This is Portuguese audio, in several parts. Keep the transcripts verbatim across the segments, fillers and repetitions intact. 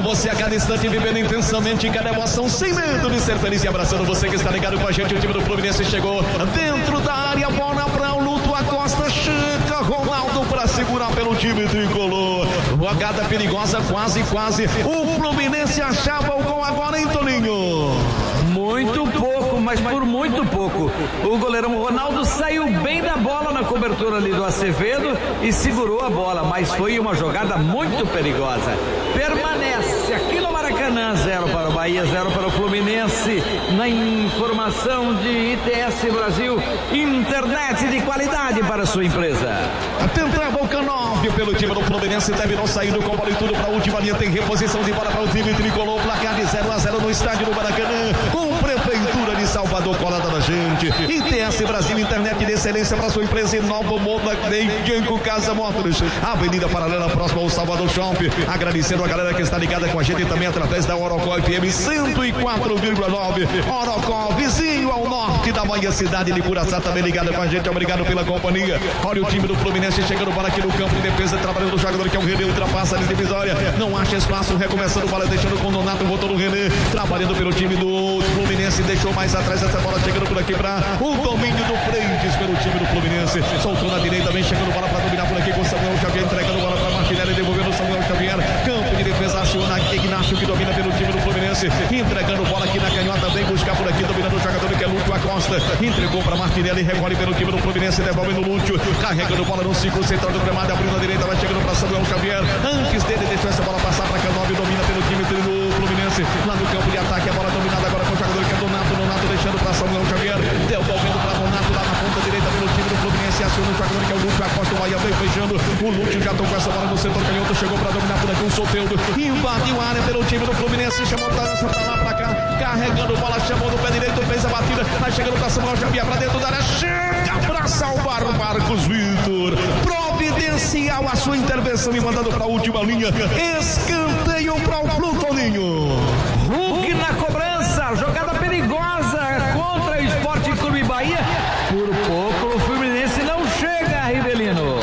você a cada instante, vivendo intensamente cada emoção, sem medo de ser feliz e abraçando você que está ligado com a gente. O time do Fluminense chegou dentro da área, bola para o Luto Acosta, chega Ronaldo para segurar pelo time tricolor. Jogada perigosa, quase, quase. O Fluminense achava o gol agora, hein, Toninho? Muito pouco, mas por muito pouco. O goleirão Ronaldo saiu bem da bola na cobertura ali do Acevedo e segurou a bola, mas foi uma jogada muito perigosa. Permanece aqui no Maracanã, zero para o Bahia, zero para o Fluminense. Na informação de I T S Brasil, internet de qualidade para sua empresa. Tentava o Canóbio pelo time do Fluminense, terminou saindo com bola e tudo para a última linha, tem reposição de bola para o time tricolor, placar de zero a zero no estádio do Maracanã, com Prefeitura de Salvador colada na gente. I T S Brasil, internet de excelência para sua empresa em Nova Moda, Denco Casa Motors, Avenida Paralela, próximo ao Salvador Shopping. Agradecendo a galera que está ligada com a gente também através da Orocó F M cento e quatro vírgula nove. Orocó, vizinho ao norte da Bahia, cidade de Curaçá, também ligada com a gente. Obrigado pela companhia. Olha o time do Fluminense chegando para aqui no campo de defesa, trabalhando o jogador que é o René, ultrapassa a linha divisória, não acha espaço, recomeçando bola, deixando com o Donato, voltou no René, trabalhando pelo time do Fluminense, deixou mais atrás essa bola, chegando por aqui para o domínio do Frentes pelo time do Fluminense, soltou na direita, vem chegando bola para dominar por aqui com Samuel Xavier, entregando bola para Martinelli, devolvendo Samuel Xavier, campo de defesa, aciona Ignacio que domina pelo time do Fluminense, entregando bola aqui na canhota, vem buscar por aqui, dominando o jogador que é Lúcio Acosta, entregou para Martinelli, recolhe pelo time do Fluminense, devolve no Lúcio, carregando bola no ciclo central do gramado, abrindo a direita, vai chegando para Samuel Xavier, antes dele deixou essa bola passar para Canóbio, domina pelo time do Fluminense, lá no campo de ataque, a bola dominada agora com o jogador que é Donato, Donato deixando para Samuel Xavier, devolvendo para Donato lá na ponta direita pelo time do Fluminense, aciona o jogador que é o Lúcio Acosta, o Bahia vem fechando, o Lúcio já tocou essa bola no setor canhoto, chegou para dominar por aqui o Soteldo, invadiu a área pelo time do Fluminense, chamou para essa para lá, para cá, carregando bola, chamou no pé direito, fez a batida, vai chegando para Samuel Xavier, para dentro da área, chega para salvar o Marcos Vitor, providencial a sua intervenção e mandando para a última linha, escanteio para o Plutoninho. Hulk na cobrança, jogada perigosa contra o Esporte Clube Bahia, por pouco o Fluminense não chega, Rivelino.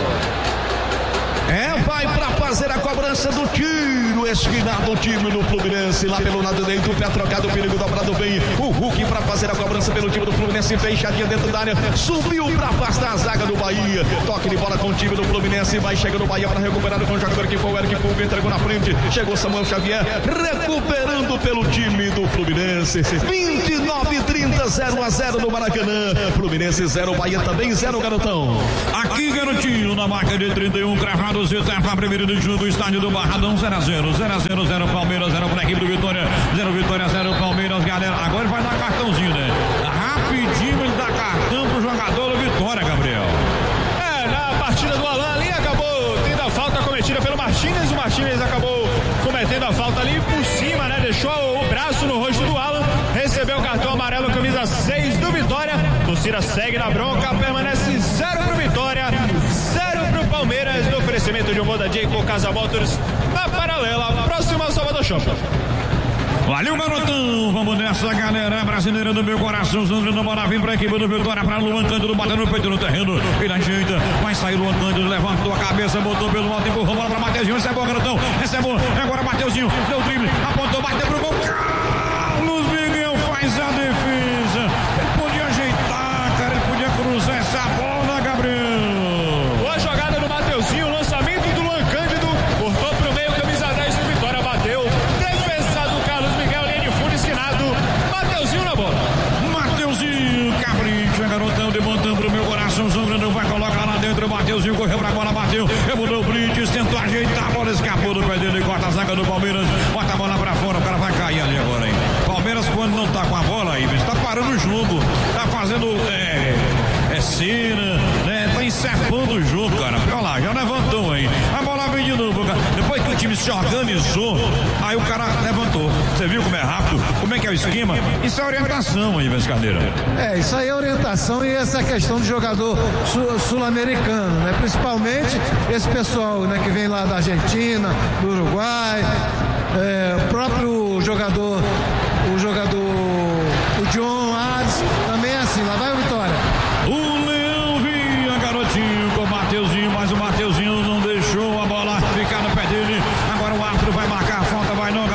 É, vai para fazer a cobrança do tiro, esquinado o time do Fluminense, lá pelo lado direito, o pé trocado, o perigo dobrado vem, o Hulk para fazer a cobrança pelo time do Fluminense, fechadinha dentro da área, subiu para afastar a zaga do Bahia, toque de bola com o time do Fluminense, vai chegando o Bahia para recuperar com o jogador que foi o Eric Fulvio, entregou na frente, chegou Samuel Xavier, recuperando pelo time do Fluminense, vinte e nove trinta, zero a zero no Maracanã, Fluminense zero, Bahia também zero, garotão. Aqui, garotinho, na marca de trinta e um, cravados e zero para primeiro de julho do estádio do Barradão, zero a zero, zero a zero, zero Palmeiras, zero para a equipe do Vitória, zero Vitória, zero Palmeiras, galera, agora ele vai dar cartãozinho, né? Rapidinho ele dá cartão pro jogador do Vitória, Gabriel. É, na partida do Alan ali acabou tendo a falta cometida pelo Martínez, o Martínez acabou cometendo a falta ali por cima, né? Deixou o braço no rosto do Alan, recebeu o cartão amarelo, camisa seis do Vitória, torcida segue na bronca, permanece zero pro Vitória, zero pro Palmeiras, no oferecimento de um Moda Jayco Casa Motors, na paralela, próxima ao Salvador Shopping. Valeu, garotão, vamos nessa, galera brasileira do meu coração, Sandro Mora, vem pra equipe do Vitória, pra Luan Cândido, batendo no peito no terreno, ele ajeita, vai sair Luan Cândido, levantou a cabeça, botou pelo alto, empurrou, bola pra Mateuzinho, recebeu o garotão, recebeu, agora Mateuzinho, deu drible, apontou, bateu pro gol, Carlos Miguel faz a defesa, ele podia ajeitar, cara, ele podia cruzar essa bola, Gabriel. Boa jogada do Mateuzinho, lançamento do Luan Cândido, cortou pro meio, camisa dez do Vitória, bateu, Mateuzinho na bola. Mateuzinho, capricha, garotão, demantando pro meu coração, sangrando, vai colocar lá dentro, Mateuzinho correu pra bola, bateu, rebolou o Brites, tentou ajeitar, a bola escapou do pé dele, corta a zaga do Palmeiras, bota a bola pra fora, o cara vai cair ali agora, hein. Palmeiras, quando não tá com a bola aí, está parando o jogo, tá fazendo é, é cena, né, tá encerrando o jogo, cara, olha lá, já levantou aí, a bola vem de novo, cara. Depois que o time se organizou, aí o cara levantou, você viu como é rápido, como é que é o esquema, isso é orientação aí, Vescadeira. É, isso aí é orientação e essa questão do jogador sul- sul-americano, né, principalmente esse pessoal, né, que vem lá da Argentina, do Uruguai, é, o próprio jogador, o jogador, o John Hades, também é assim, lá vai o Vitória. O Leão vinha, garotinho, com o Mateuzinho, mas o Mateuzinho não deixou a bola ficar no pé dele. Agora o árbitro vai marcar a falta, vai não, galera.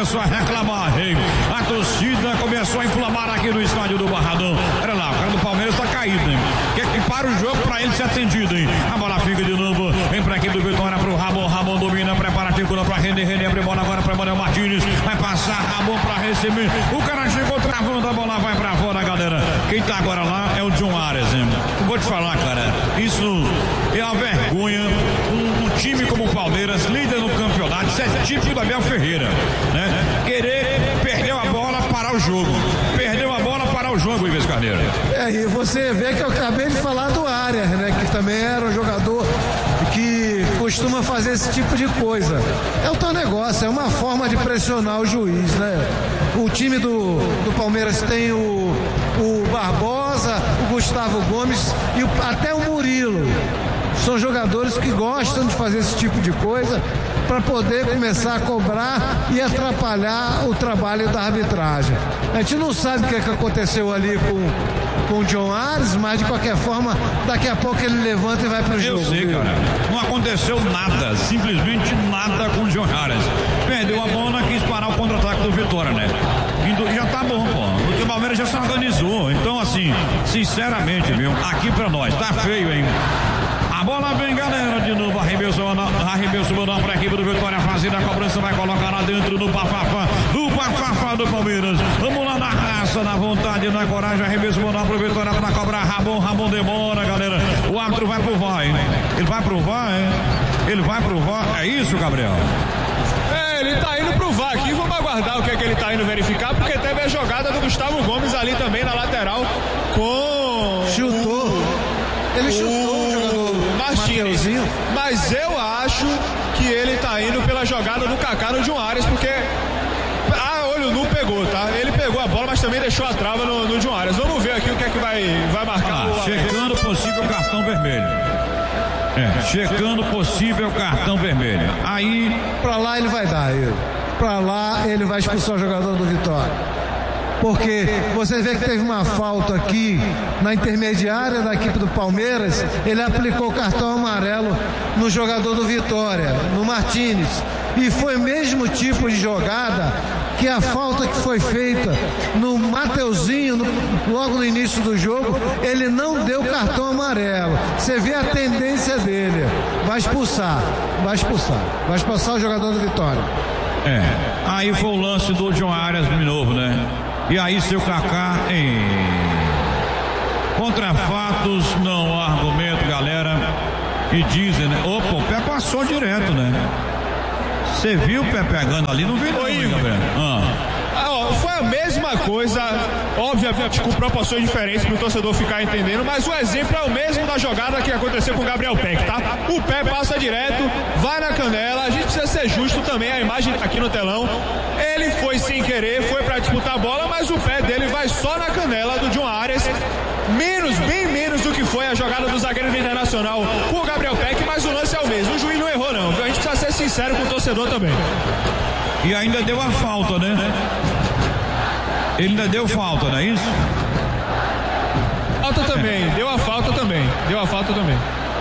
começou a reclamar, hein? A torcida começou a inflamar aqui no estádio do Barradão. Olha lá, o cara do Palmeiras tá caído, hein? Quer que para o jogo pra ele ser atendido, hein? A bola fica de novo, vem pra equipe do Vitória, pro Ramon, Ramon domina, prepara a circula pra René, René abre bola agora pra Manuel Martins, vai passar Ramon pra receber, o cara chegou travando, a bola vai pra fora, galera. Quem tá agora lá é o John Arias, hein? Eu vou te falar, cara, isso é uma vergonha, um, um time como o Palmeiras, líder no campeonato, isso é típico do Abel Ferreira, né? Querer perder a bola, parar o jogo, perdeu a bola, parar o jogo, Ives Carneiro. É, e você vê que eu acabei de falar do Arias, né? Que também era um jogador que costuma fazer esse tipo de coisa. É o teu negócio, é uma forma de pressionar o juiz, né? O time do, do Palmeiras tem o, o Barbosa, o Gustavo Gomes e o, até o Murilo. São jogadores que gostam de fazer esse tipo de coisa para poder começar a cobrar e atrapalhar o trabalho da arbitragem. A gente não sabe o que, é que aconteceu ali com, com o John Arias, mas de qualquer forma, daqui a pouco ele levanta e vai pro jogo. Eu sei, cara. Não aconteceu nada, simplesmente nada com o John Arias. Perdeu a bola, quis parar o contra-ataque do Vitória, né? E já tá bom, pô. Porque o Palmeiras já se organizou. Então, assim, sinceramente, viu? Aqui pra nós, tá feio, hein? A bola vem, galera, de novo, arremessou, arremessou para a equipe do Vitória, fazendo a cobrança, vai colocar lá dentro do Bafafá, do Bafafá do Palmeiras. Vamos lá na raça, na vontade, na coragem, arremessou para o Vitória para cobrar, Ramon, Ramon demora, galera. O árbitro vai pro V A R, hein? Ele vai pro V A R, hein? Ele vai pro V A R, é isso, Gabriel? É, ele tá indo pro V A R aqui, vamos aguardar o que é que ele tá indo verificar, porque teve a jogada do Gustavo Gomes ali também na lateral com... Chutou. Ele chutou o jogador Martins, mas eu acho que ele tá indo pela jogada do Kaká no John Arias, porque a olho nu pegou, tá? Ele pegou a bola, mas também deixou a trava no, no John Arias. Vamos ver aqui o que é que vai, vai marcar. Ah, checando possível cartão vermelho. É, checando possível cartão vermelho. Aí, pra lá ele vai dar, ele. Pra lá ele vai expulsar o jogador do Vitória. Porque você vê que teve uma falta aqui na intermediária da equipe do Palmeiras, ele aplicou o cartão amarelo no jogador do Vitória, no Martins, e foi o mesmo tipo de jogada que a falta que foi feita no Mateuzinho no, logo no início do jogo, ele não deu cartão amarelo. Você vê a tendência dele, vai expulsar, vai expulsar, vai expulsar o jogador do Vitória. É, aí foi o lance do John Arias de novo, né? E aí seu Kaká em... Contra fatos não há argumento, galera. E dizem, né? Opa, o pé passou direto, né? Você viu o pé pegando ali? Não viu, não, hein, Gabriel? Ah. Ah, foi a mesma coisa, obviamente com proporções diferentes para o torcedor ficar entendendo, mas o exemplo é o mesmo da jogada que aconteceu com o Gabriel Peck, tá? O pé passa direto, vai na canela, a gente precisa ser justo também, a imagem aqui no telão, ele foi sem querer, foi para disputar a bola, mas o pé dele vai só na canela do John Arias, menos, bem menos do que foi a jogada do zagueiro do Internacional com o Gabriel Peck, mas o lance é o mesmo, o juiz não errou não, a gente precisa ser sincero com o torcedor também. E ainda deu a falta, né? Ele ainda deu falta, não é isso? Falta também, deu a falta também, deu a falta também.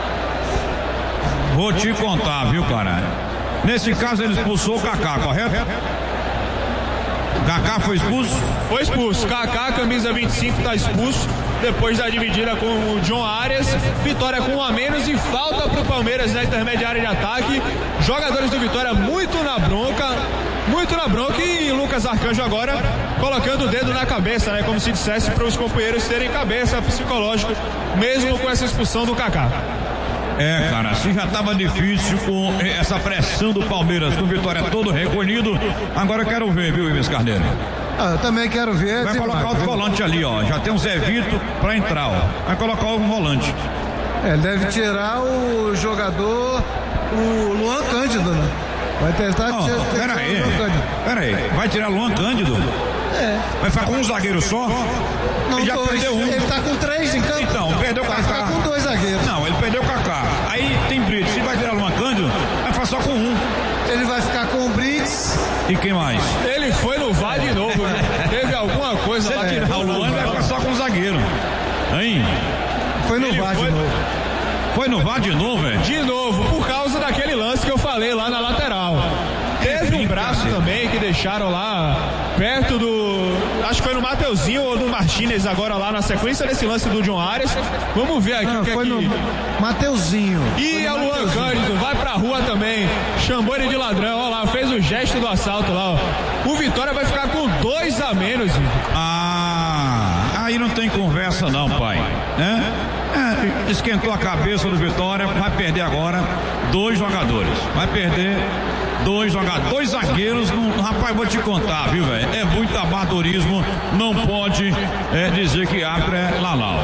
Vou te contar, viu, cara? Nesse caso ele expulsou o Kaká, correto? Kaká foi expulso? Foi expulso, Kaká, camisa vinte e cinco, tá expulso. Depois da dividida com o John Arias, Vitória com um a menos e falta pro Palmeiras na intermediária de ataque. Jogadores do Vitória muito na bronca, muito na bronca e Lucas Arcanjo agora colocando o dedo na cabeça, né? Como se dissesse para os companheiros terem cabeça psicológica, mesmo com essa expulsão do Kaká. É, cara, se já tava difícil com essa pressão do Palmeiras, com o Vitória todo recolhido, agora eu quero ver, viu, Ives Carneiro? Ah, eu também quero ver. Vai colocar outro volante ali, ó. Já tem um Zé Vito pra entrar, ó. Vai colocar o volante. É, deve tirar o jogador, o Luan Cândido, né? Vai tentar oh, tirar. Pera aí, pera aí. Vai tirar Luan Cândido? É. Vai ficar com um zagueiro só? Não, ele já dois. perdeu um. Ele tá com três em campo. Então, perdeu o Kaká. Vai ficar com dois zagueiros. Não, ele perdeu o Kaká. Aí tem Brito. Se vai tirar Luan Cândido, vai ficar só com um. Ele vai ficar com o Brits. E quem mais? Ele foi no V A R de novo. Teve alguma coisa Se lá. ele tirar o Luan, vai ficar só com o zagueiro. Hein? Foi no ele V A R foi... de novo. Foi no V A R de novo, velho? De novo, por causa daquele lance que eu falei lá na lateral. Teve um braço também que deixou deixaram lá perto do... Acho que foi no Mateuzinho ou no Martínez agora lá na sequência desse lance do John Arias. Vamos ver aqui Não, o que foi é que... no Mateuzinho. E é o Luan Cândido, vai pra rua também. Chamou ele de ladrão, ó lá, fez o gesto do assalto lá, ó. O Vitória vai ficar com dois a menos. Ah, aí não tem conversa não, pai. Né? É, esquentou a cabeça do Vitória, vai perder agora dois jogadores. Vai perder dois jogadores, dois zagueiros. Não, rapaz, vou te contar, viu, velho? É muito amadorismo. Não pode é, dizer que árbitro é Lalau.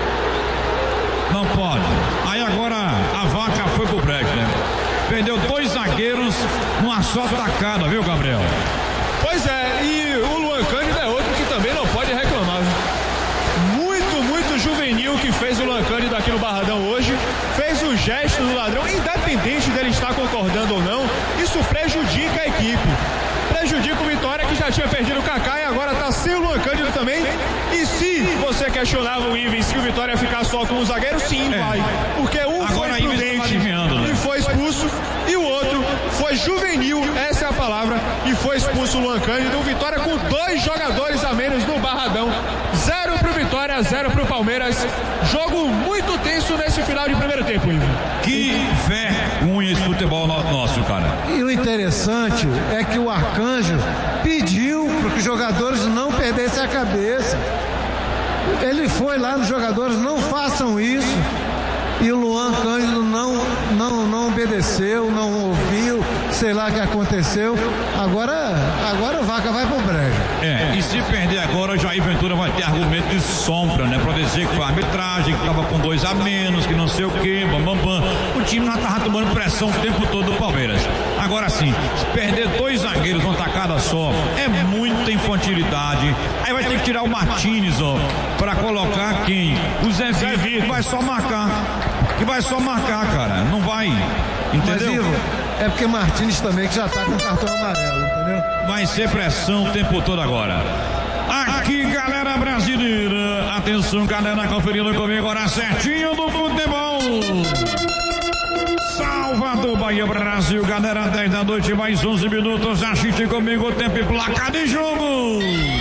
Não pode. Aí agora a vaca foi pro break, né? Perdeu dois zagueiros numa só tacada, viu, Gabriel? Pois é, e o Luan Cândido é outro que também não pode reclamar. Muito, muito juvenil que fez o Luan Cândido aqui no Barradão hoje. Fez o gesto do ladrão, independente dele estar concordando ou não, isso prejudica a equipe. Prejudica o Vitória, que já tinha perdido o Kaká e agora está sem o Luan Cândido também. E se você questionava o Ives, se o Vitória ficar só com o zagueiro, sim, é. vai. Porque um agora foi prudente né? e foi expulso, e o outro foi juvenil, essa é a palavra, e foi expulso o Luan Cândido. O Vitória com dois jogadores a menos no Barradão. Zero pro Vitória, zero pro Palmeiras. Jogo muito tenso nesse final de primeiro tempo, Ives. Que vergonha esse futebol nosso, cara. E o interessante é que o Arcanjo pediu para que os jogadores não perdessem a cabeça. Ele foi lá nos jogadores, não façam isso. E o Luan Cândido não, não, não obedeceu, não ouviu, sei lá o que aconteceu. Agora, agora a vaca vai pro brejo. É, e se perder agora, o Jair Ventura vai ter argumento de sombra, né? Pra dizer que foi a arbitragem, que tava com dois a menos, que não sei o que, bam, bam, bam. O time não tava tomando pressão o tempo todo do Palmeiras. Agora sim, se perder dois zagueiros numa tacada só, é muita infantilidade. Aí vai ter que tirar o Martínez, ó, pra colocar quem? O Zé Vitor, vai só marcar. Que vai só marcar, cara, não vai, entendeu? Mas, Ivo, é porque Martínez também que já tá com cartão amarelo, entendeu? Vai ser pressão o tempo todo agora. Aqui, galera brasileira, atenção, galera, conferindo comigo agora certinho do futebol. Salvador, Bahia, Brasil, galera, dez da noite, mais onze minutos, assiste comigo o tempo e placa de jogo.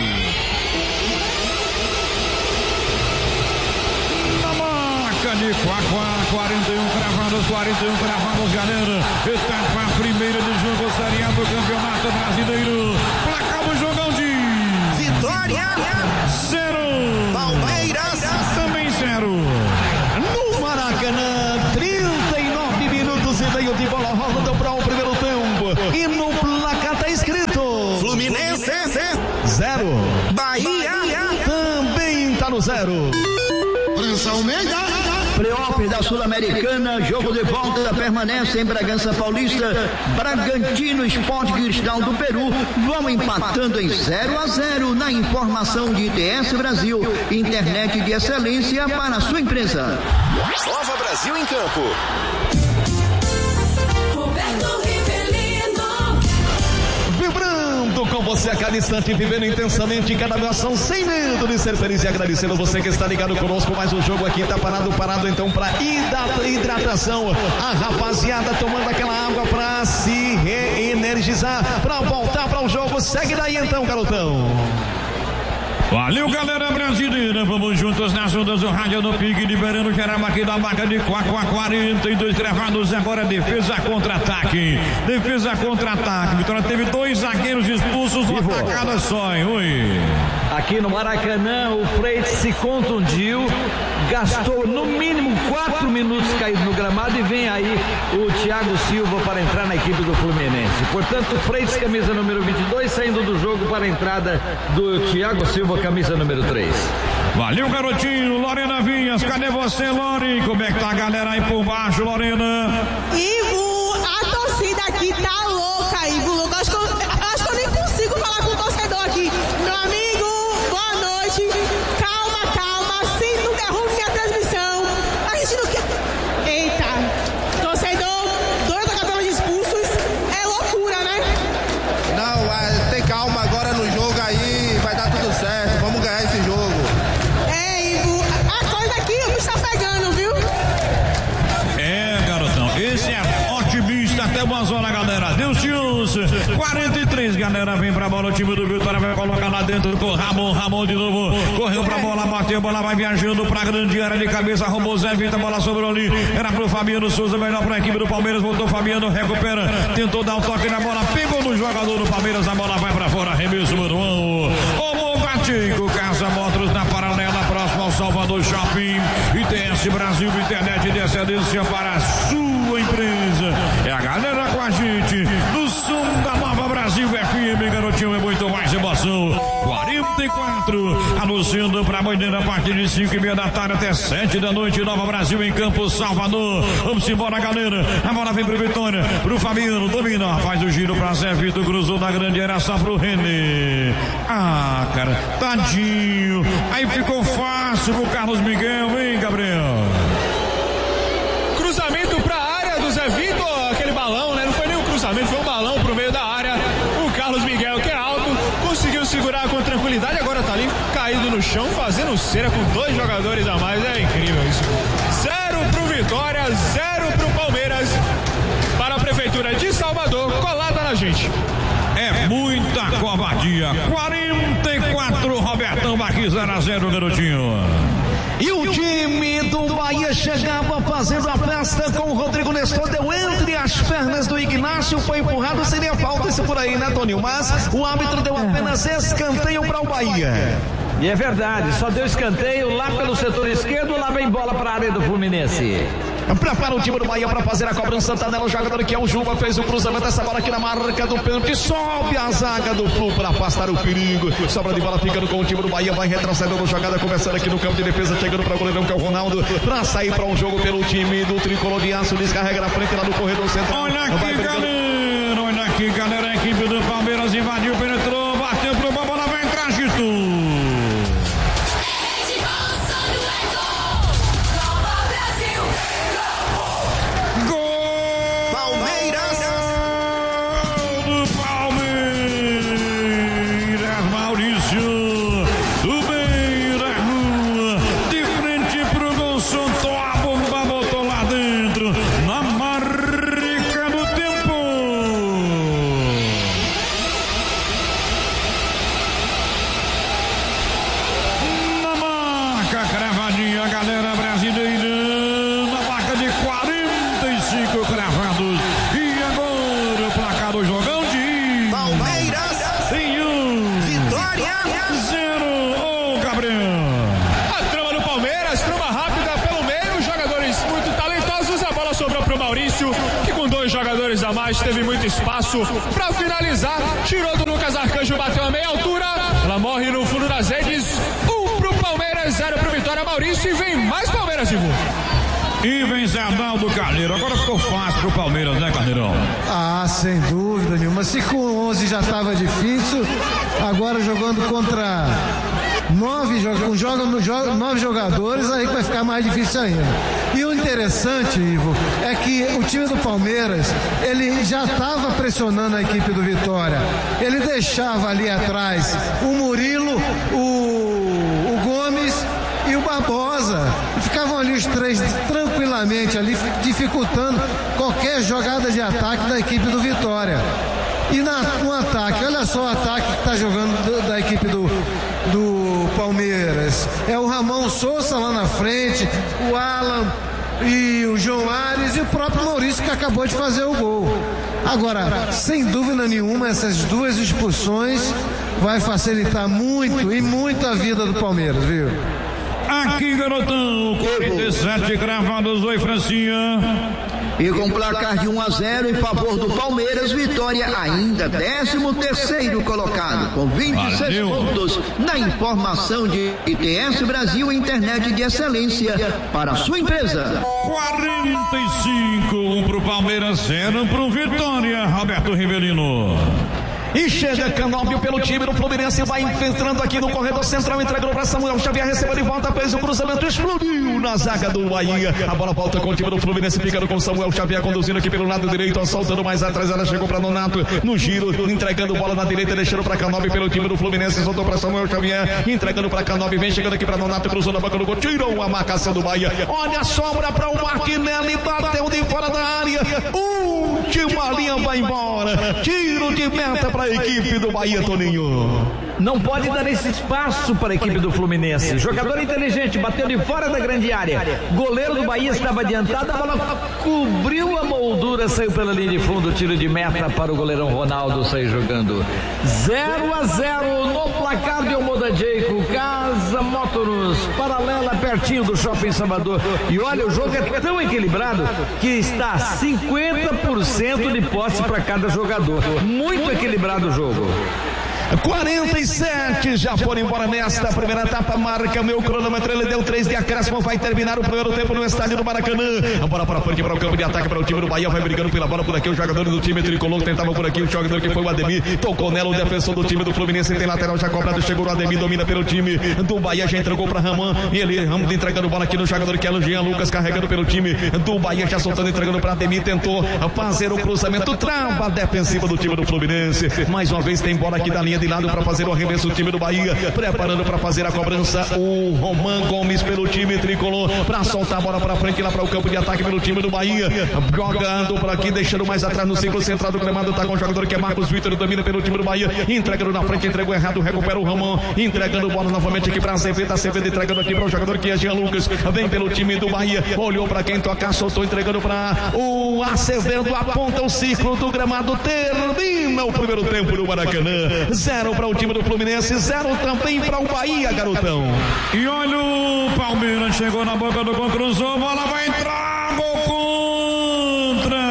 De Quaquá, quarenta e um cravados, quarenta e um cravados, galera. Etapa primeira do jogo, Série A do Campeonato Brasileiro. Placar do jogão de Vitória zero, Palmeiras também zero. No Maracanã, trinta e nove minutos e meio de bola rolando para o primeiro tempo. E no placar tá escrito Fluminense zero, Bahia também tá no zero. França Almeida. Playoffs da Sul-Americana, jogo de volta permanece em Bragança Paulista. Bragantino, Sport Cristal do Peru vão empatando em zero a zero na informação de I T S Brasil, internet de excelência para a sua empresa. Nova Brasil em campo. Vibrando com você a cada instante, vivendo intensamente cada ação, sem medo de ser feliz, e agradecendo você que está ligado conosco. Mais um jogo aqui tá parado, parado então para hidratação. A rapaziada tomando aquela água para se reenergizar, para voltar para o jogo. Segue daí então, garotão. Valeu, galera brasileira, vamos juntos nas ondas do rádio no Pique, liberando geral aqui da marca de Quaquá, quarenta e dois gravados, agora defesa contra-ataque, defesa contra-ataque. Vitória teve dois zagueiros expulsos numa tacada só, hein? Oi. Aqui no Maracanã, o Freitas se contundiu, gastou no mínimo quatro minutos caído no gramado e vem aí o Thiago Silva para entrar na equipe do Fluminense. Portanto, Freitas, camisa número vinte e dois, saindo do jogo para a entrada do Thiago Silva, camisa número três. Valeu, garotinho. Lorena Vinhas, cadê você, Lore? Como é que tá a galera aí por baixo, Lorena? Ivo, a torcida aqui tá louca, Ivo. Louca. Acho que eu, acho que eu nem consigo falar com o torcedor aqui. Meu amigo, boa noite. Calma, calma. Sim, não derrube minha transmissão. A gente não quer. Eita, torcedor, dois jogadores expulsos. É loucura, né? Não, tem calma agora no jogo aí. Vai dar tudo certo. Vamos ganhar esse jogo. É, Ivo, a coisa aqui me está pegando, viu? É, garotão. Esse é otimista até uma zona, galera. Deus te quarenta e três, galera, vem pra bola, o time do Vitória vai colocar lá dentro com o Ramon, Ramon de novo, correu pra bola, bateu, a bola vai viajando pra grande área de cabeça, arrumou Zé Vitor, a bola sobrou ali, era pro Fabiano Souza, melhor pra equipe do Palmeiras, voltou Fabiano, recupera, tentou dar um toque na bola, pegou no jogador do Palmeiras, a bola vai pra fora, arremesso, Manuão, o Gatico, Casa Motors na paralela, próximo ao Salvador Shopping, I T S Brasil, internet de excelência para a sua empresa, é a galera com a gente, no som da Nova Brasil F M, garotinho, é muito mais emoção, quarenta e quatro, anunciando pra bandeira a partir de cinco e meia da tarde até sete da noite, Nova Brasil em Campo Salvador, vamos embora, galera, a bola vem pro Vitória, pro Fabiano, domina, faz o giro pra Zé Vitor, cruzou na grande área só pro René, ah, cara, tadinho, aí ficou fácil pro Carlos Miguel, vem, Gabriel. Cruzamento pra área do Zé Vitor, aquele balão, né? Não foi nem um cruzamento, foi um balão pro meio da área. O Carlos Miguel, que é alto, conseguiu segurar com tranquilidade, agora tá ali caído no chão, fazendo cera com dois jogadores a mais. É incrível isso. Zero pro Vitória, zero pro Palmeiras. Para a Prefeitura de Salvador, colada na gente. É muita covardia. quarenta e quatro, Robertão Marquinhos, zero a zero, garotinho. E o time do Bahia chegava fazendo a festa com o Rodrigo Nestor, deu entre as pernas do Ignácio, foi empurrado, seria falta isso por aí, né, Toninho? Mas o árbitro deu apenas escanteio para o Bahia. E é verdade, só deu escanteio lá pelo setor esquerdo, lá vem bola para a área do Fluminense. Prepara o time do Bahia para fazer a cobrança, Santanella, o jogador que é o Juba, fez o cruzamento, essa bola aqui na marca do pênalti, sobe a zaga do Flu para afastar o perigo, sobra de bola ficando com o time do Bahia, vai retrocedendo a jogada, começando aqui no campo de defesa, chegando para o goleirão que é o Ronaldo, para sair para um jogo pelo time do Tricolor de Aço, descarrega na frente lá no corredor central. Olha aqui, galera, olha aqui, galera, a equipe do Palmeiras invadiu, penetrou, bateu pro bom, bola vai entrar, Gito. Teve muito espaço para finalizar, tirou do Lucas Arcanjo, bateu a meia altura, ela morre no fundo das redes, um pro Palmeiras, zero pro Vitória, Maurício, e vem mais Palmeiras, Ivo. E vem Zé Arnaldo Carneiro, agora ficou fácil pro Palmeiras, né, Carneirão? Ah, sem dúvida nenhuma, se com onze já estava difícil, agora jogando contra nove, joga, joga, joga, nove jogadores, aí vai ficar mais difícil ainda. E o interessante, Ivo, é que o time do Palmeiras, ele já estava pressionando a equipe do Vitória. Ele deixava ali atrás o Murilo, o, o Gomes e o Barbosa. E ficavam ali os três tranquilamente ali, dificultando qualquer jogada de ataque da equipe do Vitória. E na, no ataque, olha só o ataque que está jogando do, da equipe do, do Palmeiras. É o Ramon Souza lá na frente, o Alan e o João Ares e o próprio Maurício que acabou de fazer o gol. Agora, sem dúvida nenhuma, essas duas expulsões vai facilitar muito e muito a vida do Palmeiras, viu? Aqui, garotão, quarenta e sete cravados, oi, Francinha. E com placar de um a zero em favor do Palmeiras, Vitória ainda décimo terceiro colocado, com vinte e seis Valeu. pontos na informação de I T S Brasil, internet de excelência para a sua empresa. quarenta e cinco, um pro Palmeiras, zero pro Vitória, Roberto Rivelino. E chega Canóbio pelo time do Fluminense, vai entrando aqui no corredor central, entregou para Samuel Xavier, recebeu de volta, fez o cruzamento, explodiu na zaga do Bahia. A bola volta com o time do Fluminense, ficando com Samuel Xavier, conduzindo aqui pelo lado direito, soltando mais atrás, ela chegou para Nonato, no giro, entregando bola na direita, deixando para Canóbio pelo time do Fluminense, soltou para Samuel Xavier, entregando para Canóbio, vem chegando aqui para Nonato, cruzou na boca do gol, tirou a marcação do Bahia. Olha a sobra para o Martinelli, bateu de fora da área. Um última linha vai embora. Tiro de meta para a equipe do Bahia, Toninho. Não pode dar esse espaço para a equipe do Fluminense. Jogador inteligente, bateu de fora da grande área. Goleiro do Bahia estava adiantado, a bola cobriu a moldura, saiu pela linha de fundo, tiro de meta para o goleirão Ronaldo sair jogando. zero a zero no placar de Omoda Jeico, Casa Motors, paralela pertinho do Shopping Salvador. E olha, o jogo é tão equilibrado que está cinquenta por cento de posse para cada jogador. Muito equilibrado o jogo. quarenta e sete já foram embora nesta primeira etapa, marca meu cronômetro, ele deu três de acréscimo, vai terminar o primeiro tempo no estádio do Maracanã. A bola para frente para o campo de ataque para o time do Bahia, vai brigando pela bola por aqui, o jogador do time tricolor tentava por aqui, o jogador que foi o Ademir, tocou nela, o defensor do time do Fluminense tem lateral já cobrado, chegou o Ademir, domina pelo time do Bahia, já entregou para Ramon, e ele Ramon entregando bola aqui no jogador que é o Jean Lucas, carregando pelo time do Bahia, já soltando, entregando para Ademir, tentou fazer o cruzamento, trava a defensiva do time do Fluminense, mais uma vez tem bola aqui da linha de lado para fazer o arremesso do time do Bahia, preparando para fazer a cobrança o Roman Gomes pelo time tricolor, para soltar a bola para frente lá para o campo de ataque pelo time do Bahia, jogando por aqui, deixando mais atrás no ciclo central do gramado, tá com o jogador que é Marcos Vitor, domina pelo time do Bahia, entregando na frente, entregou errado, recupera o Roman, entregando bola novamente aqui para Azevedo, Azevedo entregando aqui para o jogador que é Jean Lucas, vem pelo time do Bahia, olhou para quem tocar, soltou, entregando para o Azevedo, aponta o ciclo do gramado, termina o primeiro tempo do Maracanã, zero para o time do Fluminense, zero também para o Bahia, garotão. E olha o Palmeiras, chegou na boca do gol, cruzou, bola vai entrar, gol contra.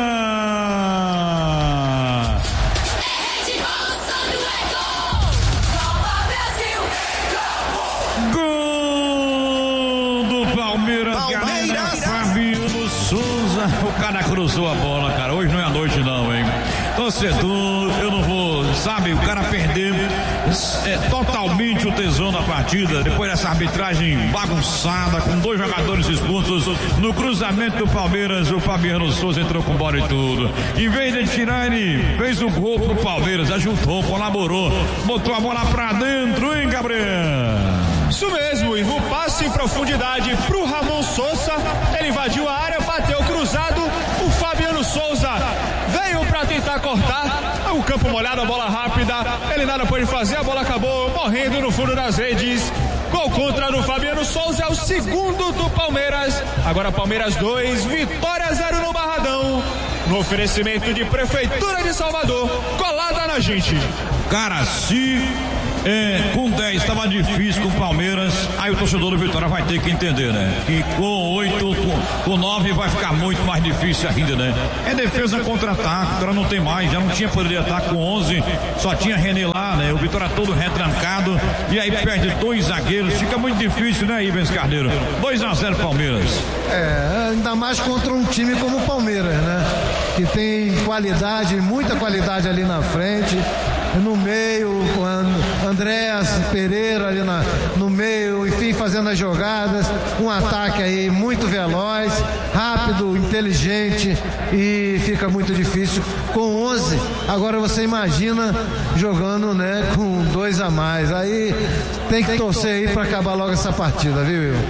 Gol do Palmeiras, galera, Fabiano Souza, o cara cruzou a bola, cara, hoje não é a noite não, hein. Torcedor, eu não vou, sabe, o cara perdeu é, totalmente o tesão da partida, depois dessa arbitragem bagunçada, com dois jogadores expulsos, no cruzamento do Palmeiras, o Fabiano Souza entrou com bola e tudo, em vez de tirar, ele fez o gol pro Palmeiras, ajudou, colaborou, botou a bola pra dentro, hein, Gabriel? Isso mesmo, e o passe em profundidade pro Ramon Souza, ele invadiu a área, bateu cruzado, o Fabiano Souza veio pra tentar cortar, o campo molhado, a bola rápida, ele nada pôde fazer, a bola acabou morrendo no fundo das redes. Gol contra do Fabiano Souza, é o segundo do Palmeiras. Agora Palmeiras dois, Vitória zero no Barradão, no oferecimento de Prefeitura de Salvador, colada na gente. Cara, se é, com dez estava difícil com o Palmeiras, aí o torcedor do Vitória vai ter que entender, né? Que com oito, com, com nove vai ficar muito mais difícil ainda, né? É defesa contra-ataque, agora não tem mais, já não tinha poder de ataque com onze, só tinha René lá, né? O Vitória todo retrancado, e aí perde dois zagueiros, fica muito difícil, né, Ivens Carneiro? dois a zero Palmeiras. É, ainda mais contra um time como o Palmeiras, né? Que tem qualidade, muita qualidade ali na frente. No meio, o Andréas Pereira ali na, no meio, enfim, fazendo as jogadas, um ataque aí muito veloz, rápido, inteligente, e fica muito difícil com onze. Agora você imagina jogando, né, com dois a mais, aí tem que torcer aí para acabar logo essa partida, viu, Will?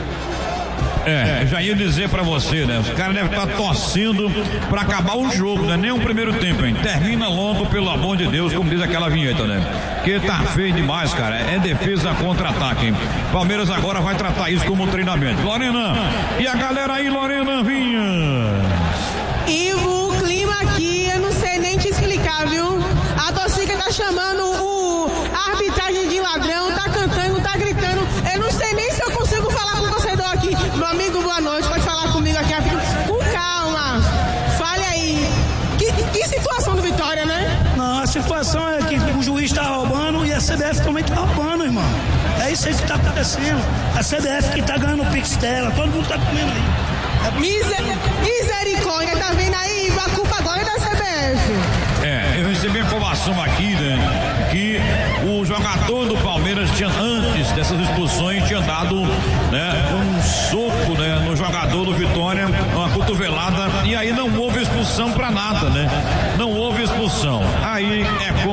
É, já ia dizer pra você, né? Os caras devem estar torcendo pra acabar o jogo, né? Nem o primeiro tempo, hein? Termina logo, pelo amor de Deus, como diz aquela vinheta, né? Que tá feio demais, cara. É defesa contra-ataque, hein? Palmeiras agora vai tratar isso como treinamento. Lorena, e a galera aí, Lorena Vinha? Ivo, o clima aqui, eu não sei nem te explicar, viu? A torcida tá chamando o a arbitragem de ladrão, tá cantando, tá gritando. Eu não sei nem se eu consigo falar com o torcedor aqui. Meu amigo, boa noite, pode falar comigo aqui rapidinho. Com calma, fale aí. Que, que situação do Vitória, né? Não, a situação é que o juiz tá roubando e a C B F também tá roubando, irmão. É isso aí que tá acontecendo. A C B F que tá ganhando o Pix dela, todo mundo tá comendo aí. Miser, misericórdia, tá vendo aí? A culpa agora é da C B F. É, eu recebi a informação aqui, né, que o jogador do Palmeiras tinha, antes dessas expulsões, tinha dado, né, um soco, né, no jogador do Vitória, uma cotovelada, e aí não houve expulsão pra nada, né? Não houve expulsão. Aí é complicado.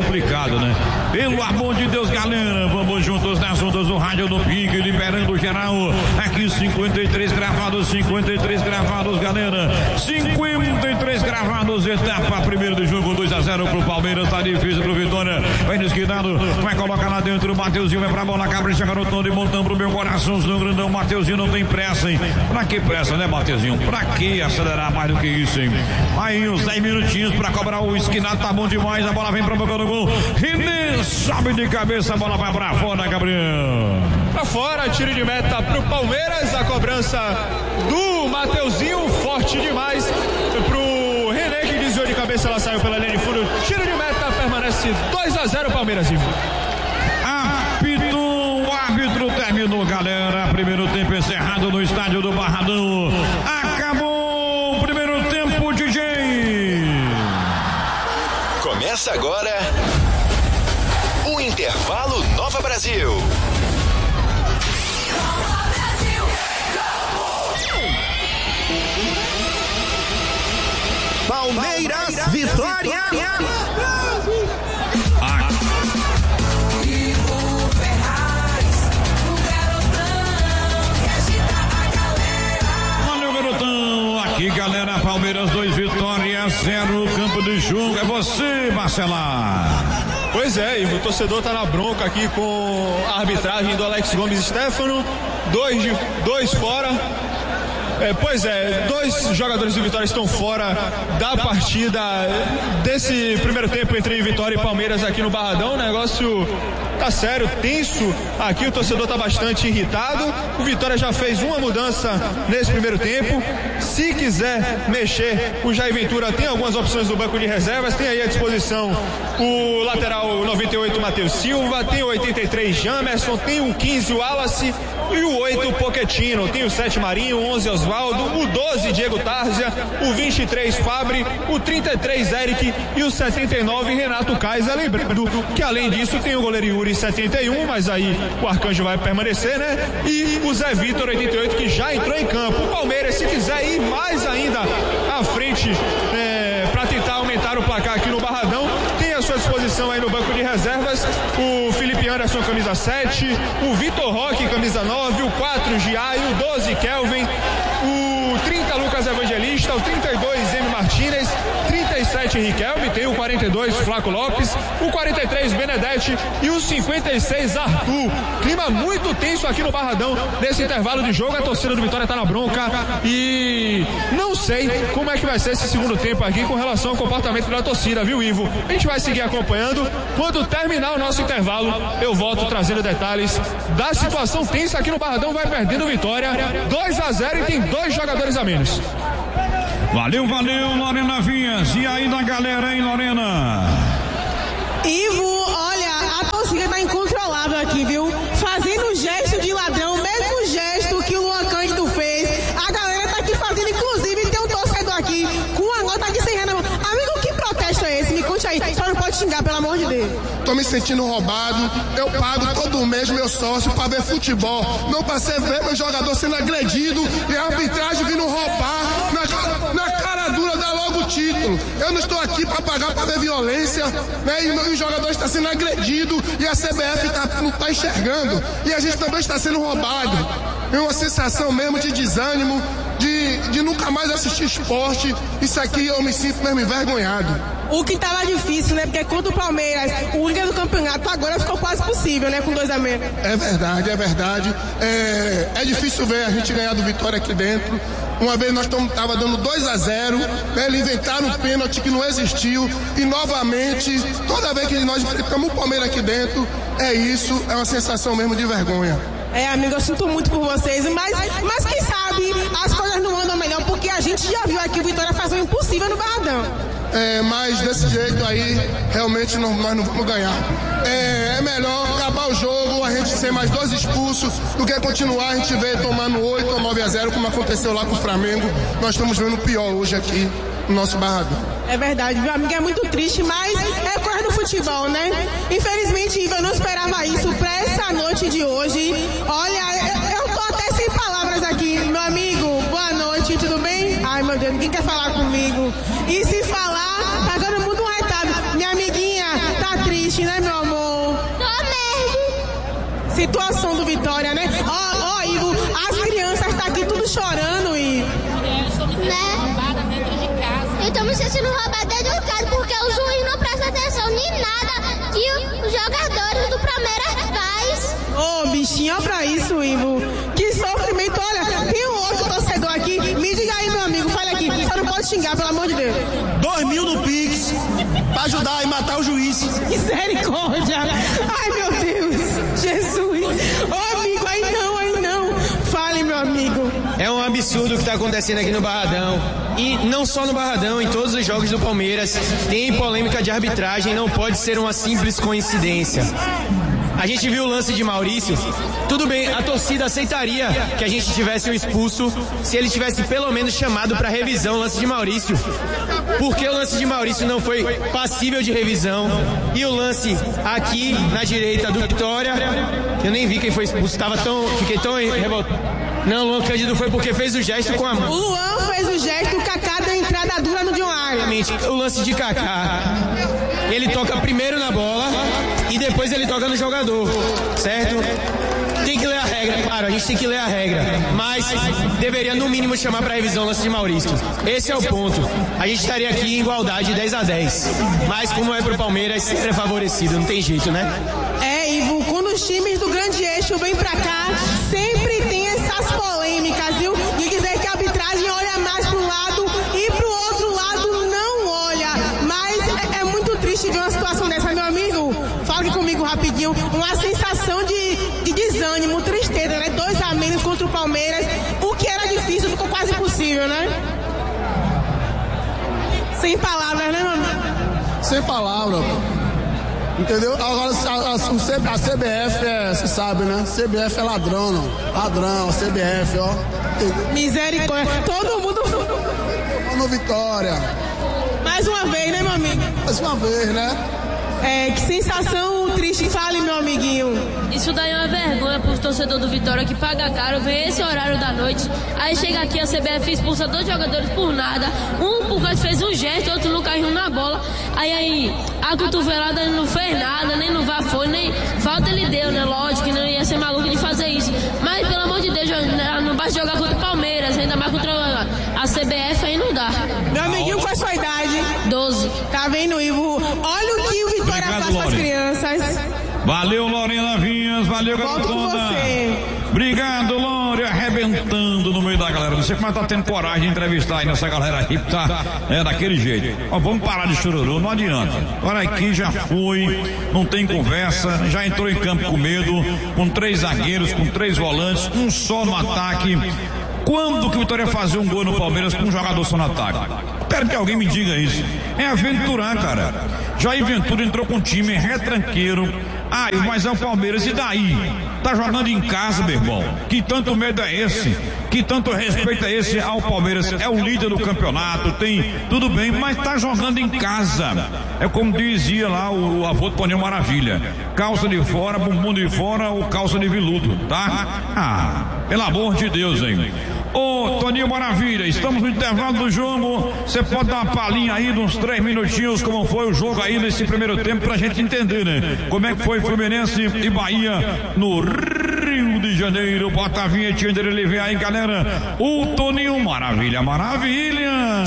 errado, né? Pelo amor de Deus, galera, vamos juntos nas ondas do rádio do Pique, liberando geral. Aqui cinquenta e três gravados, cinquenta e três gravados, galera. cinquenta e três gravados, etapa primeiro do jogo, dois a zero pro Palmeiras, tá difícil pro Vitória. Vai desquidado, vai colocar lá dentro o Mateuzinho, vai pra bola, capricha, garotão de montão pro meu coração, no grandão. Mateuzinho não tem pressa, hein? Pra que pressa, né, Mateuzinho? Pra que acelerar mais do que isso, hein? Aí uns dez minutinhos pra cobrar o esquinado, tá bom demais. A bola vem pra boca do gol. René sobe de cabeça, a bola vai pra fora, Gabriel. Pra fora, tiro de meta pro Palmeiras. A cobrança do Mateuzinho, forte demais pro René, que desviou de cabeça, ela saiu pela linha de fundo. Tiro de meta, permanece dois a zero Palmeiras, Ivo. Apitou, o árbitro terminou, galera. Primeiro tempo encerrado no estádio do Barradão. Acabou o primeiro tempo, D J. Começa agora o Intervalo Nova Brasil. Palmeiras, Vitória. Valeu, garotão. Aqui, galera, Palmeiras dois, Vitória zero. Campo de jogo é você, Marcela. Pois é, Ivo, o torcedor tá na bronca aqui com a arbitragem do Alex Gomes Stefano. Dois, de, dois fora. É, pois é, dois jogadores do Vitória estão fora da partida desse primeiro tempo entre Vitória e Palmeiras aqui no Barradão. O negócio tá sério, tenso aqui, o torcedor tá bastante irritado. O Vitória já fez uma mudança nesse primeiro tempo. Se quiser mexer, o Jair Ventura tem algumas opções no banco de reservas. Tem aí à disposição o lateral noventa e oito, Matheus Silva, tem o oitenta e três, Jamerson, tem o quinze, o Wallace, e o oito, Pochettino. Tem o sete, Marinho, o onze, Oswaldo, o doze, Diego Tárzia, o vinte e três, Fabri, o trinta e três, Eric, e o setenta e nove, Renato Kaiser. Lembrando que além disso tem o goleiro Yuri, setenta e um, mas aí o Arcanjo vai permanecer, né? E o Zé Vitor, oitenta e oito, que já entrou em campo. O Palmeiras, se quiser ir mais ainda à frente é, para tentar aumentar o placar aqui no Barradão, tem à sua disposição aí no banco de reservas o Felipe Anderson, camisa sete, o Vitor Roque, camisa nove, o quatro, Giai, o doze, Kelvin, o trinta, Lucas Evangelista, o trinta e dois, M. Martínez, trinta e sete, Riquelme, tem o quarenta e dois, Flaco Lopes, o quarenta e três, Benedetti e o cinquenta e seis, Arthur. Clima muito tenso aqui no Barradão nesse intervalo de jogo. A torcida do Vitória tá na bronca e não sei como é que vai ser esse segundo tempo aqui com relação ao comportamento da torcida, viu, Ivo? A gente vai seguir acompanhando. Quando terminar o nosso intervalo, eu volto trazendo detalhes da situação tensa aqui no Barradão. Vai perdendo o Vitória dois a zero e tem dois jogadores a menos. Valeu, valeu, Lorena Vinhas. E aí da galera, hein, Lorena? Ivo, olha, a torcida tá incontrolável aqui, viu? Fazendo gesto de ladrão, o mesmo gesto que o Luan Cândido fez. A galera tá aqui fazendo, inclusive tem um torcedor aqui com a nota de cem reais na mão. Amigo, que protesto é esse? Me conte aí. Só não pode xingar, pelo amor de Deus. Tô me sentindo roubado. Eu pago todo mês meu sócio pra ver futebol. Não pra ser ver meu jogador sendo agredido e a arbitragem vindo roubar na, na cara dura, dá logo o título. Eu não estou aqui pra pagar pra ver violência, né? E, e o jogador está sendo agredido e a C B F tá, não tá enxergando. E a gente também está sendo roubado. É uma sensação mesmo de desânimo, de, de nunca mais assistir esporte. Isso aqui eu me sinto mesmo envergonhado. O que tava difícil, né? Porque contra o Palmeiras, o líder do campeonato, agora ficou quase possível, né? Com dois a menos. É verdade, é verdade. É, é difícil ver a gente ganhar do Vitória aqui dentro. Uma vez nós tava dando dois a zero, né? Eles inventaram um pênalti que não existiu. E novamente, toda vez que nós enfrentamos o Palmeiras aqui dentro, é isso, é uma sensação mesmo de vergonha. É, amigo, eu sinto muito por vocês, mas, mas quem sabe as coisas não andam melhor, porque a gente já viu aqui o Vitória fazer o impossível no Barradão. É, mas desse jeito aí, realmente não, nós não vamos ganhar. É, é melhor acabar o jogo, a gente ser mais dois expulsos, do que continuar a gente ver tomando oito ou nove a zero, como aconteceu lá com o Flamengo. Nós estamos vendo o pior hoje aqui no nosso Barradão. É verdade, viu, amigo? É muito triste, mas é coisa do futebol, né? Infelizmente, Ivo, eu não esperava isso pra essa noite de hoje. Olha, eu, eu tô até sem palavras aqui. Meu amigo, boa noite, tudo bem? Ai, meu Deus, ninguém quer falar comigo. E se falar, tá todo mundo um retado. Minha amiguinha tá triste, né, situação do Vitória, né? Ó, ó, Ivo, as crianças estão aqui tudo chorando e... Né? Estamos me sentindo roubada dentro de casa porque o juiz não presta atenção em nada que os jogadores do Palmeiras faz. Ô, oh, bichinho, olha pra isso, Ivo. Que sofrimento. Olha, tem um outro torcedor aqui. Me diga aí, meu amigo, fala aqui. Só não pode xingar, pelo amor de Deus. Dois mil no Pix pra ajudar e matar o juiz. Misericórdia. Ai, meu Deus. Jesus. Ô, oh, amigo, aí não, aí não. Fale, meu amigo. É um absurdo o que está acontecendo aqui no Barradão. E não só no Barradão, em todos os jogos do Palmeiras tem polêmica de arbitragem, não pode ser uma simples coincidência. A gente viu o lance de Maurício. Tudo bem, a torcida aceitaria que a gente tivesse o expulso se ele tivesse pelo menos chamado para revisão o lance de Maurício. Porque o lance de Maurício não foi passível de revisão. E o lance aqui na direita do Vitória, eu nem vi quem foi expulso, tava tão, fiquei tão revoltado. Não, o Luan Cândido foi porque fez o gesto com a mão. O Luan fez o gesto, o Kaká deu entrada dura no John Arias. O lance de Kaká, ele toca primeiro na bola e depois ele toca no jogador, certo? Tem que ler a regra, claro, a gente tem que ler a regra, mas deveria no mínimo chamar para revisão o lance de Maurício. Esse é o ponto. A gente estaria aqui em igualdade dez a dez, mas como é pro Palmeiras, sempre é favorecido, não tem jeito, né? É, Ivo, quando os times do grande eixo vêm pra cá, sempre tem essas polêmicas, viu? De dizer que a arbitragem olha mais para um lado e pro outro lado não olha. Mas é, é muito triste ver uma situação dessa, meu amigo. Fale comigo rapidinho. Uma sensação de, de desânimo, tristeza, né? Dois a menos contra o Palmeiras. O que era difícil ficou quase impossível, né? Sem palavras, né, mano? Sem palavras. Entendeu? Agora a, a, a C B F é, você sabe, né? C B F é ladrão, não. Ladrão, C B F, ó. Entendeu? Misericórdia. Todo mundo. No Vitória. Mais uma vez, né, meu amigo? Mais uma vez, né? É, que sensação triste. Fale, meu amiguinho. Isso daí é uma vergonha pros torcedores do Vitória que paga caro, vem esse horário da noite, aí chega aqui a C B F expulsa dois jogadores por nada, um por causa fez um gesto, outro não caiu na bola, aí aí a cotovelada ele não fez nada, nem no V A R foi, nem falta ele deu, né? Lógico que não ia ser maluco de fazer isso, mas pelo amor de Deus, não basta jogar contra o Palmeiras, ainda mais contra a C B F, aí não dá. Meu amiguinho, qual é a sua idade? doze. Tá vendo, Ivo? Olha o que o Vitória Obrigado, faz para as crianças. Valeu, Lorena Vinhas, valeu, garotona. Obrigado, Lore, arrebentando no meio da galera. Não sei como tá tendo coragem de entrevistar aí nessa galera aí, tá? É daquele jeito. Ó, vamos parar de chororô, não adianta. Agora aqui já foi, não tem conversa, já entrou em campo com medo, com três zagueiros, com três volantes, um só no ataque. Quando que o Vitória fazer um gol no Palmeiras com um jogador só no ataque? Quero que alguém me diga isso. É aventurar, cara. Jair Ventura entrou com um time retranqueiro. Ah, mas é o Palmeiras, e daí? Tá jogando em casa, meu irmão. Que tanto medo é esse? Que tanto respeito é esse ao Palmeiras? É o líder do campeonato, tem tudo bem, mas tá jogando em casa. É como dizia lá o, o avô do Toninho Maravilha: calça de fora, bumbum de fora ou calça de veludo, tá? Ah, pelo amor de Deus, hein? Ô, Toninho Maravilha, estamos no intervalo do jogo. Você pode dar uma palhinha aí de uns três minutinhos como foi o jogo aí nesse primeiro tempo pra gente entender, né? Como é que foi Fluminense e Bahia no Rio de Janeiro. Bota a vinhetinha dele, ele vem aí, galera. O Toninho Maravilha, maravilha.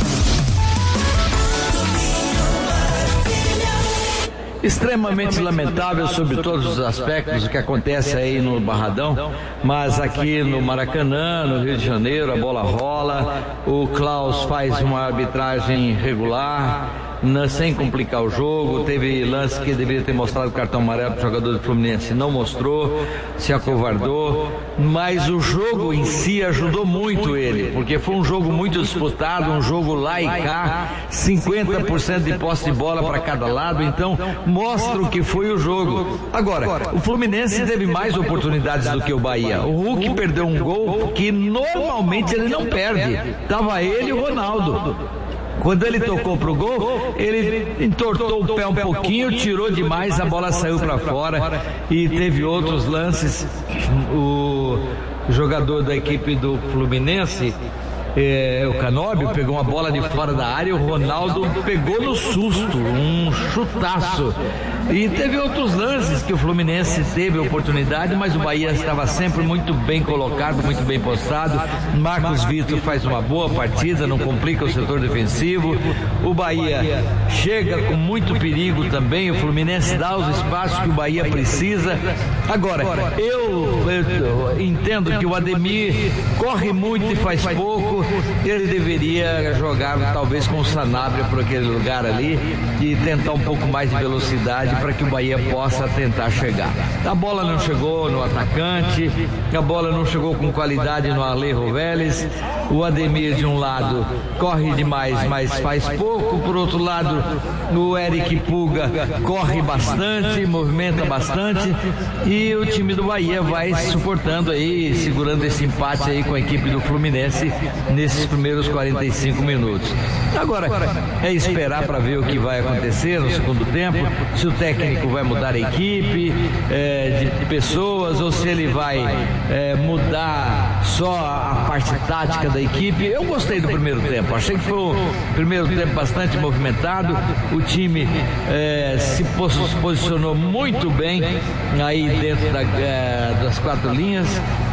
Extremamente lamentável sobre todos os aspectos o que acontece aí no Barradão, mas aqui no Maracanã, no Rio de Janeiro, a bola rola, o Klaus faz uma arbitragem regular, sem complicar o jogo. Teve lance que deveria ter mostrado o cartão amarelo para o jogador do Fluminense, não mostrou, se acovardou, mas o jogo em si ajudou muito ele, porque foi um jogo muito disputado, um jogo lá e cá, cinquenta por cento de posse de bola para cada lado, então mostra o que foi o jogo. Agora, o Fluminense teve mais oportunidades do que o Bahia. O Hulk perdeu um gol que normalmente ele não perde, tava ele e o Ronaldo. Quando ele tocou pro gol, ele entortou o pé um pouquinho, tirou demais, a bola saiu para fora. E teve outros lances. O jogador da equipe do Fluminense, é, o Canóbio, pegou uma bola de fora da área, o Ronaldo pegou no susto, um chutaço. E teve outros lances que o Fluminense teve oportunidade, mas o Bahia estava sempre muito bem colocado, muito bem postado. Marcos Vitor faz uma boa partida, não complica o setor defensivo. O Bahia chega com muito perigo também, o Fluminense dá os espaços que o Bahia precisa. Agora, eu, eu entendo que o Ademir corre muito e faz pouco, ele deveria jogar talvez com o Sanabria por aquele lugar ali e tentar um pouco mais de velocidade para que o Bahia possa tentar chegar. A bola não chegou no atacante, a bola não chegou com qualidade no Alejo Vélez. O Ademir, de um lado, corre demais, mas faz pouco. Por outro lado, o Eric Puga corre bastante, movimenta bastante, e o time do Bahia vai suportando aí, segurando esse empate aí com a equipe do Fluminense nesses primeiros quarenta e cinco minutos. Agora, é esperar para ver o que vai acontecer no segundo tempo, se o técnico vai mudar a equipe é, de pessoas, ou se ele vai é, mudar só a parte tática da equipe. Eu gostei do primeiro tempo, achei que foi um primeiro tempo bastante movimentado, o time é, se posicionou muito bem aí dentro da, é, das quatro linhas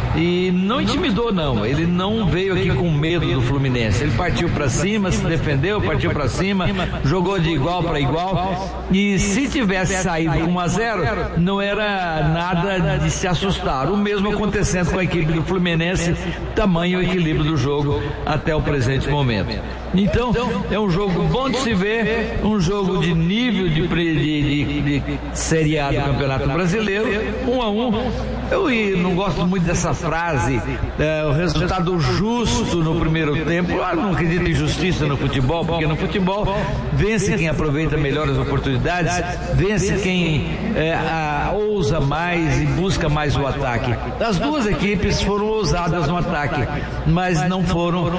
e não intimidou, não. Ele não veio aqui com medo do Fluminense, ele partiu para cima, se defendeu, partiu para cima, jogou de igual para igual, e se tivesse saído com um a zero não era nada de se assustar. O mesmo acontecendo com a equipe do Fluminense, tamanho e equilíbrio do jogo até o presente momento. Então, é um jogo bom de se ver, um jogo de nível de, de, de, de Série A do Campeonato Brasileiro, um a um. Eu não gosto muito dessa frase, é, o resultado justo no primeiro tempo. Eu não acredito em justiça no futebol, porque no futebol vence quem aproveita melhor as oportunidades, vence quem é, a, ousa mais e busca mais o ataque. As duas equipes foram ousadas no ataque, mas não foram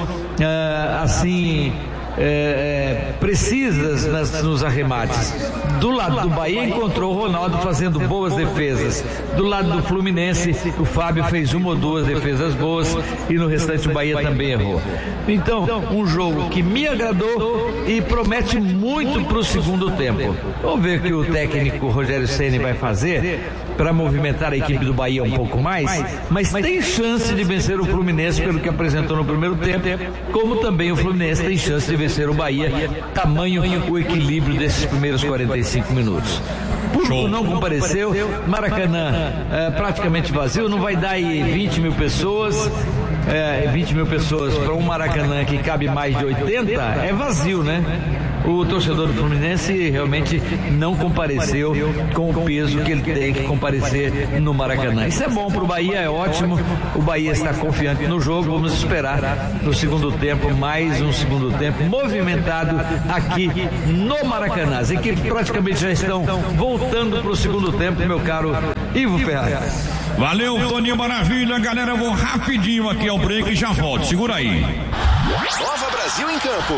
é, assim É, é, precisas nas, nos arremates. Do lado do Bahia encontrou o Ronaldo fazendo boas defesas. Do lado do Fluminense, o Fábio fez uma ou duas defesas boas, e no restante o Bahia também errou. Então, um jogo que me agradou e promete muito para o segundo tempo. Vamos ver o que o técnico Rogério Ceni vai fazer para movimentar a equipe do Bahia um pouco mais, mas tem chance de vencer o Fluminense pelo que apresentou no primeiro tempo, como também o Fluminense tem chance de vencer o Bahia, tamanho o equilíbrio desses primeiros quarenta e cinco minutos. Público não compareceu, Maracanã é, praticamente vazio, não vai dar aí vinte mil pessoas, é, vinte mil pessoas para um Maracanã que cabe mais de oitenta, é vazio, né? O torcedor do Fluminense realmente não compareceu com o peso que ele tem que comparecer no Maracanã. Isso é bom para o Bahia, é ótimo. O Bahia está confiante no jogo. Vamos esperar no segundo tempo, mais um segundo tempo movimentado aqui no Maracanã. As equipes praticamente já estão voltando para o segundo tempo, meu caro Ivo Ferraz. Valeu, Toninho Maravilha. Galera, eu vou rapidinho aqui ao break e já volto. Segura aí. Nova Brasil em campo.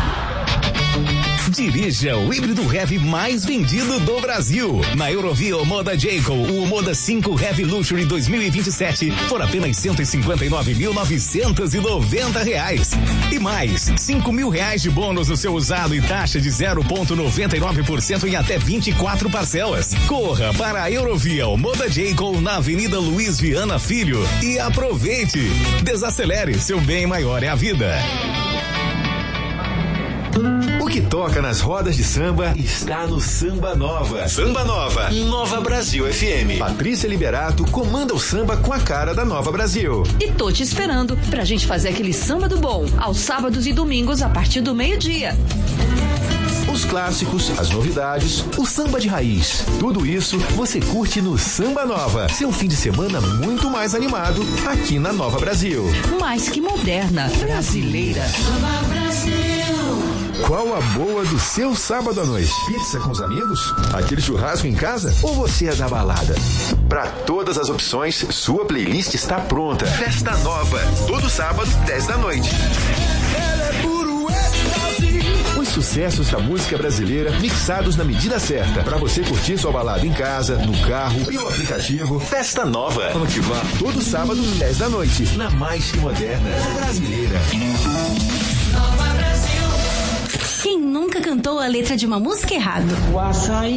Dirija o híbrido heavy mais vendido do Brasil. Na Eurovia Moda Jayco, o Moda cinco Heavy Luxury dois mil e vinte e sete por apenas cento e cinquenta e nove mil novecentos e noventa reais. E mais, cinco mil reais de bônus no seu usado e taxa de zero vírgula noventa e nove por cento em até vinte e quatro parcelas. Corra para a Eurovia Moda Jayco na Avenida Luiz Viana Filho e aproveite. Desacelere, seu bem maior é a vida. O que toca nas rodas de samba está no Samba Nova. Samba Nova, Nova Brasil F M. Patrícia Liberato comanda o samba com a cara da Nova Brasil. E tô te esperando pra gente fazer aquele samba do bom, aos sábados e domingos a partir do meio-dia. Os clássicos, as novidades, o samba de raiz. Tudo isso você curte no Samba Nova. Seu fim de semana muito mais animado aqui na Nova Brasil. Mais que moderna, brasileira. Nova Brasil. Qual a boa do seu sábado à noite? Pizza com os amigos? Aquele churrasco em casa? Ou você é da balada? Para todas as opções, sua playlist está pronta. Festa Nova, todo sábado, dez da noite. Os sucessos da música brasileira mixados na medida certa para você curtir sua balada em casa, no carro e no aplicativo. Festa Nova. Vamos que vá. Todo sábado, dez da noite, na mais que moderna brasileira. Nova Brasil. Quem nunca cantou a letra de uma música errado? O açaí